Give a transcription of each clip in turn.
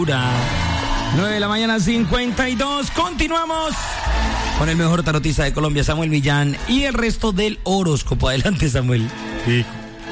9 de la mañana, 52. Continuamos con el mejor tarotista de Colombia, Samuel Millán, y el resto del horóscopo. Adelante, Samuel. Y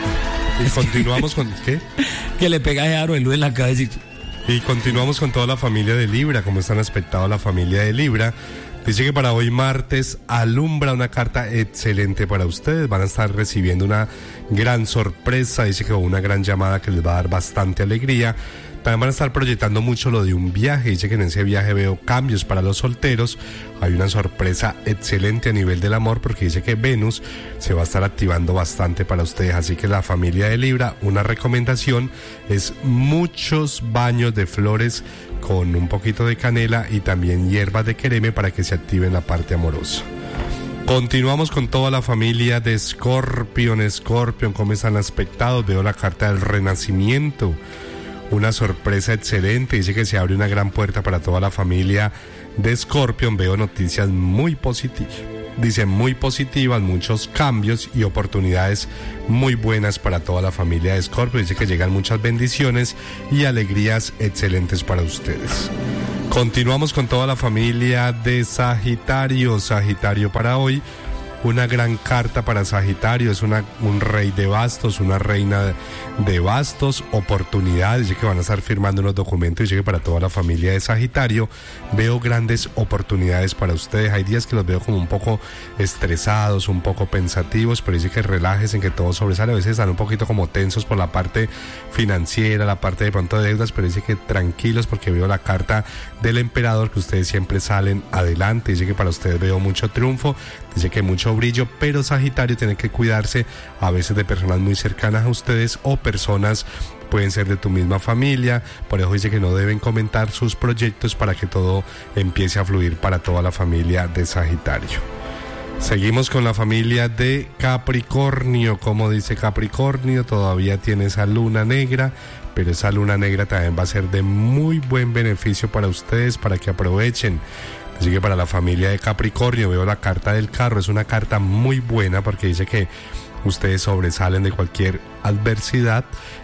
continuamos con... ¿Qué? Que le pega a Aro el luz en la cabeza. Y continuamos con toda la familia de Libra. Como están aspectado la familia de Libra. Dice que para hoy martes alumbra una carta excelente para ustedes. Van a estar recibiendo una gran sorpresa. Dice que una gran llamada que les va a dar bastante alegría. También van a estar proyectando mucho lo de un viaje. Dice que en ese viaje veo cambios para los solteros. Hay una sorpresa excelente a nivel del amor, porque dice que Venus se va a estar activando bastante para ustedes. Así que la familia de Libra, una recomendación es muchos baños de flores con un poquito de canela y también hierbas de quereme para que se active en la parte amorosa. Continuamos con toda la familia de Escorpión. Escorpión, ¿cómo están aspectados? Veo la carta del renacimiento. Una sorpresa excelente. Dice que se abre una gran puerta para toda la familia de Escorpión. Veo noticias muy positivas. Dice muy positivas, muchos cambios y oportunidades muy buenas para toda la familia de Escorpio. Dice que llegan muchas bendiciones y alegrías excelentes para ustedes. Continuamos con toda la familia de Sagitario. Sagitario para hoy. Una gran carta para Sagitario, es un rey de bastos, una reina de bastos, oportunidades. Dice que van a estar firmando unos documentos. Dice que para toda la familia de Sagitario veo grandes oportunidades para ustedes. Hay días que los veo como un poco estresados, un poco pensativos, pero dice que relájense, que todo sobresale. A veces están un poquito como tensos por la parte financiera, la parte de pronto de deudas, pero dice que tranquilos, porque veo la carta del emperador, que ustedes siempre salen adelante. Dice que para ustedes veo mucho triunfo, dice que mucho brillo, pero Sagitario tiene que cuidarse a veces de personas muy cercanas a ustedes o personas pueden ser de tu misma familia. Por eso dice que no deben comentar sus proyectos para que todo empiece a fluir para toda la familia de Sagitario. Seguimos con la familia de Capricornio. Como dice Capricornio, todavía tiene esa luna negra, pero esa luna negra también va a ser de muy buen beneficio para ustedes, para que aprovechen. Así que para la familia de Capricornio veo la carta del carro. Es una carta muy buena porque dice que ustedes sobresalen de cualquier adversidad.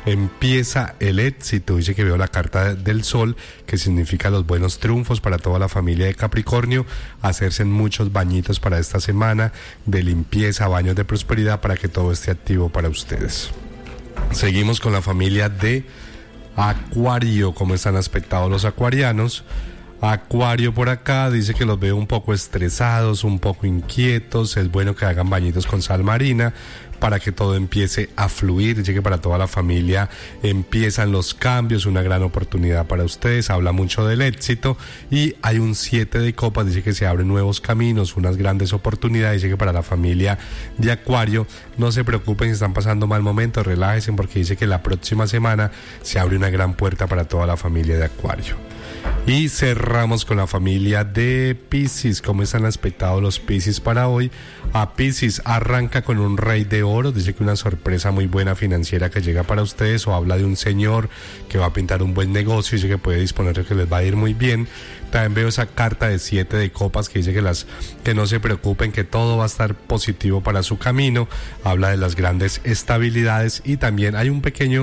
Empieza el éxito. Dice que veo la carta del sol, que significa los buenos triunfos para toda la familia de Capricornio. Hacerse muchos bañitos para esta semana de limpieza, baños de prosperidad, para que todo esté activo para ustedes. Seguimos con la familia de Acuario. ¿Cómo están aspectados los acuarianos? Acuario por acá, dice que los veo un poco estresados, un poco inquietos. Es bueno que hagan bañitos con sal marina para que todo empiece a fluir. Dice que para toda la familia empiezan los cambios, una gran oportunidad para ustedes. Habla mucho del éxito y hay un 7 de copas. Dice que se abren nuevos caminos, unas grandes oportunidades. Dice que para la familia de Acuario no se preocupen si están pasando mal momento, relájense, porque dice que la próxima semana se abre una gran puerta para toda la familia de Acuario. Y cerramos con la familia de Piscis. ¿Cómo están aspectados los Piscis para hoy? A Piscis arranca con un rey de oro. Dice que una sorpresa muy buena financiera que llega para ustedes, o habla de un señor que va a pintar un buen negocio. Dice que puede disponer de que les va a ir muy bien. También veo esa carta de 7 de copas que dice que no se preocupen, que todo va a estar positivo para su camino. Habla de las grandes estabilidades y también hay un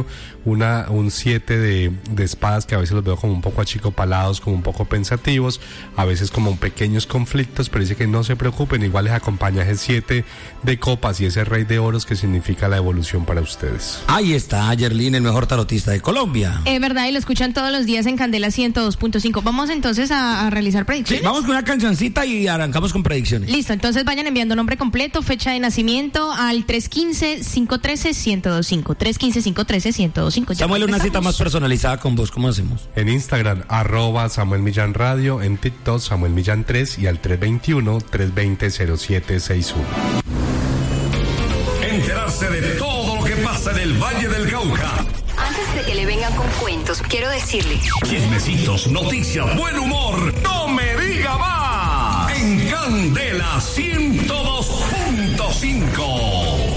7 de espadas que a veces los veo como un poco achicopalados, como un poco pensativos, a veces como pequeños conflictos, pero dice que no se preocupen, igual les acompaña ese 7 de copas y ese rey de oros que significa la evolución para ustedes. Ahí está Yerlin, el mejor tarotista de Colombia. Es verdad, y lo escuchan todos los días en Candela 102.5. Vamos entonces a realizar predicciones. Sí, vamos con una cancioncita y arrancamos con predicciones. Listo, entonces vayan enviando nombre completo, fecha de nacimiento al 315-513-1025. 315-513-1025. Samuel, una cita más personalizada con vos, ¿cómo hacemos? En Instagram, @Samuel Millán Radio, en TikTok, Samuel Millán 3 y al 321-320-0761. Enterarse de todo lo que pasa en el Valle del Cauca. Antes de que le vengan con cuentos, quiero decirle: chismecitos, noticias, buen humor. ¡No me diga más! En Candela 102.5.